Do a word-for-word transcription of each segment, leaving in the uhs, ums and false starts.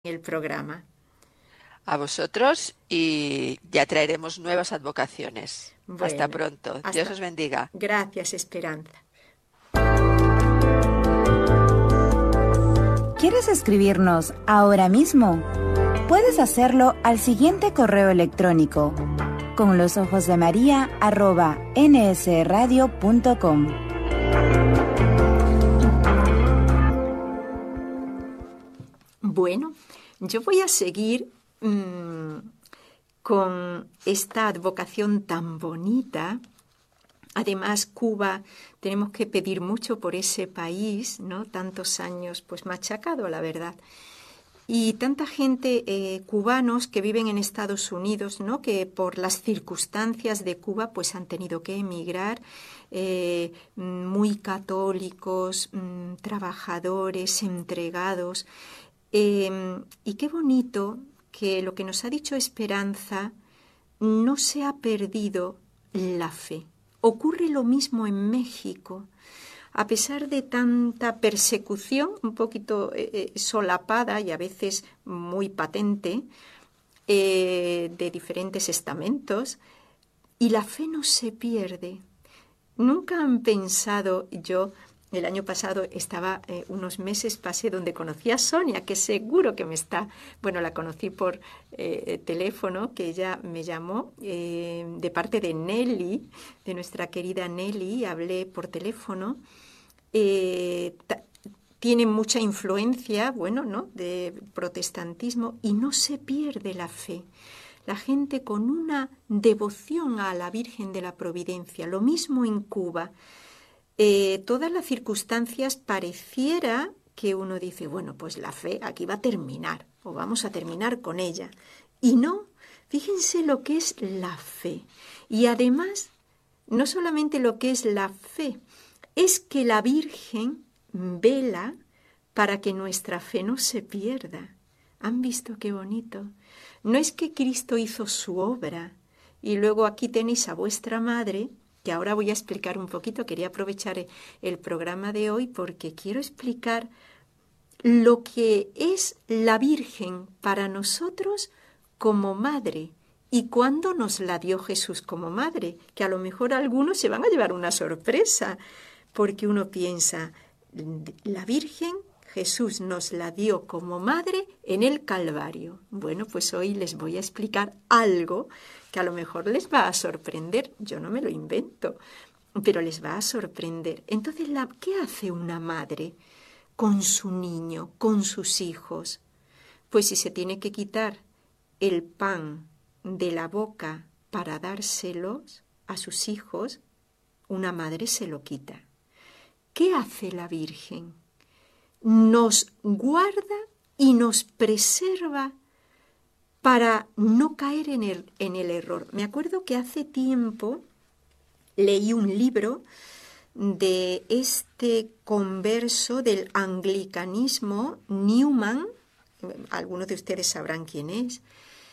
el programa. A vosotros y ya traeremos nuevas advocaciones. Hasta Bueno, pronto. Dios hasta. os bendiga. Gracias, Esperanza. ¿Quieres escribirnos ahora mismo? Puedes hacerlo al siguiente correo electrónico: con los ojos de María arroba nsradio punto com. Bueno, yo voy a seguir mmm, con esta advocación tan bonita. Además, Cuba, tenemos que pedir mucho por ese país, ¿no? Tantos años, pues machacado, la verdad. Y tanta gente, eh, cubanos que viven en Estados Unidos, ¿no? Que por las circunstancias de Cuba, pues han tenido que emigrar, eh, muy católicos, mmm, trabajadores, entregados. Eh, y qué bonito que lo que nos ha dicho Esperanza, no se ha perdido la fe. Ocurre lo mismo en México. A pesar de tanta persecución, un poquito eh, solapada y a veces muy patente, eh, de diferentes estamentos, y la fe no se pierde. Nunca han pensado, yo el año pasado estaba eh, unos meses, pasé donde conocí a Sonia, que seguro que me está, bueno, la conocí por eh, teléfono, que ella me llamó eh, de parte de Nelly, de nuestra querida Nelly, hablé por teléfono. Eh, tiene mucha influencia, bueno, ¿no?, de protestantismo, y no se pierde la fe. La gente con una devoción a la Virgen de la Providencia. Lo mismo en Cuba. Eh, todas las circunstancias pareciera que uno dice, bueno, pues la fe aquí va a terminar, o vamos a terminar con ella. Y no, fíjense lo que es la fe. Y además, no solamente lo que es la fe, es que la Virgen vela para que nuestra fe no se pierda. ¿Han visto qué bonito? No es que Cristo hizo su obra y luego aquí tenéis a vuestra madre, que ahora voy a explicar un poquito. Quería aprovechar el programa de hoy porque quiero explicar lo que es la Virgen para nosotros como madre y cuándo nos la dio Jesús como madre, que a lo mejor algunos se van a llevar una sorpresa, porque uno piensa, la Virgen Jesús nos la dio como madre en el Calvario. Bueno, pues hoy les voy a explicar algo que a lo mejor les va a sorprender. Yo no me lo invento, pero les va a sorprender. Entonces, la, ¿qué hace una madre con su niño, con sus hijos? Pues si se tiene que quitar el pan de la boca para dárselos a sus hijos, una madre se lo quita. ¿Qué hace la Virgen? Nos guarda y nos preserva para no caer en el, en el error. Me acuerdo que hace tiempo leí un libro de este converso del anglicanismo, Newman, algunos de ustedes sabrán quién es,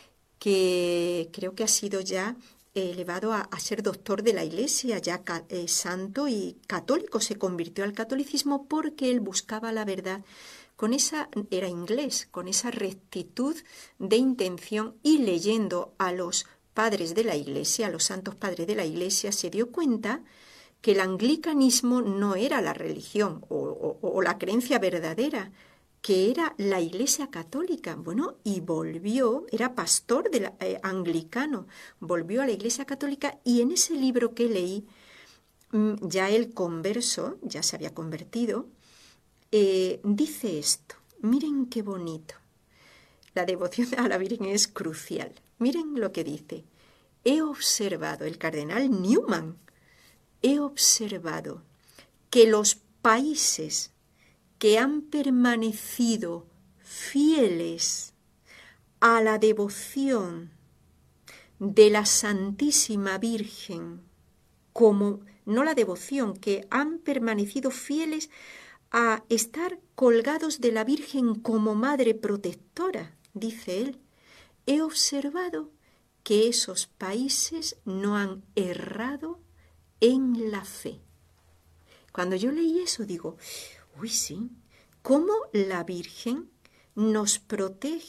que creo que ha sido ya elevado a, a ser doctor de la Iglesia, ya eh, santo y católico. Se convirtió al catolicismo porque él buscaba la verdad con esa, era inglés, con esa rectitud de intención, y leyendo a los padres de la Iglesia, a los santos padres de la Iglesia, se dio cuenta que el anglicanismo no era la religión o, o, o la creencia verdadera, que era la Iglesia Católica. Bueno, y volvió, era pastor del eh, anglicano, volvió a la Iglesia Católica, y en ese libro que leí, ya el converso, ya se había convertido, eh, dice esto. Miren qué bonito. La devoción a la Virgen es crucial. Miren lo que dice. He observado, el cardenal Newman, he observado que los países que han permanecido fieles a la devoción de la Santísima Virgen, como, no la devoción, que han permanecido fieles a estar colgados de la Virgen como madre protectora, dice él, he observado que esos países no han errado en la fe. Cuando yo leí eso digo, uy, sí, ¿cómo la Virgen nos protege